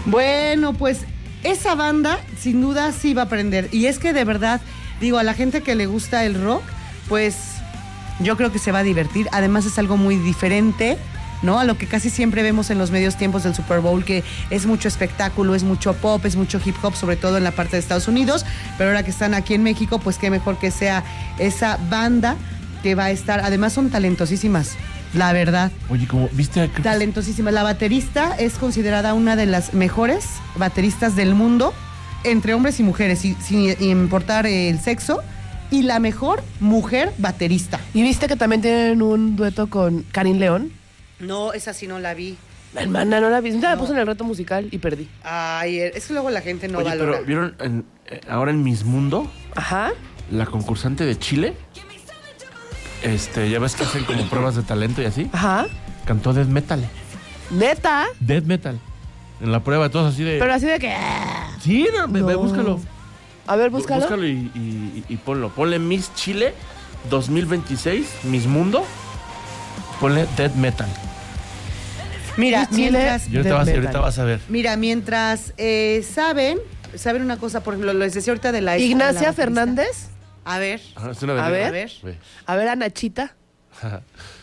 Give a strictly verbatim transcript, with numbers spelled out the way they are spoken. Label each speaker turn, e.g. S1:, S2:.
S1: Bueno, pues esa banda sin duda sí va a aprender. Y es que de verdad, digo, a la gente que le gusta el rock, pues yo creo que se va a divertir. Además es algo muy diferente, ¿no? A lo que casi siempre vemos en los medios tiempos del Super Bowl, que es mucho espectáculo, es mucho pop, es mucho hip hop, sobre todo en la parte de Estados Unidos. Pero ahora que están aquí en México, pues qué mejor que sea esa banda que va a estar. Además son talentosísimas. La verdad.
S2: Oye, como viste...
S1: Talentosísima. La baterista es considerada una de las mejores bateristas del mundo, entre hombres y mujeres, y, sin importar el sexo, y la mejor mujer baterista.
S3: ¿Y viste que también tienen un dueto con Karin León?
S1: No, esa sí no la vi.
S3: La hermana no la vi. Ya
S1: No.
S3: me puse en el reto musical y perdí.
S1: Ay, es que luego la gente no
S2: Oye,
S1: valora.
S2: pero ¿vieron en, eh, ahora en Miss Mundo?
S3: Ajá.
S2: La concursante de Chile, este, ya ves que hacen como pruebas de talento y así,
S3: Ajá.
S2: cantó death metal.
S3: ¿Neta?
S2: Death metal. En la prueba, todos así de...
S3: Pero así de que...
S2: Sí, no, ve, ve,
S3: No.
S2: búscalo.
S3: A ver, búscalo.
S2: Búscalo y, y, y ponlo. Ponle Miss Chile dos mil veintiséis, Miss Mundo. Ponle death metal.
S1: Mira,
S3: Y Chile-
S1: mientras,
S2: Y ahorita vas, ahorita vas a ver.
S1: mira, mientras eh, saben, saben una cosa, por ejemplo, les decía ahorita de la... de la
S3: Ignacia
S1: baterista.
S3: Fernández.
S1: A ver,
S2: Ajá, es una de
S3: A
S2: death
S3: ver.
S2: metal. Ve.
S3: A ver, a Nachita.